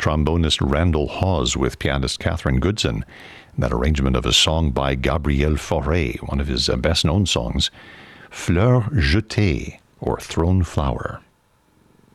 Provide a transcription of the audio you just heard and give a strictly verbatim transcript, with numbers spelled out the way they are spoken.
trombonist Randall Hawes with pianist Catherine Goodson. That arrangement of a song by Gabriel Fauré, one of his best-known songs, Fleur Jetée, or Thrown Flower.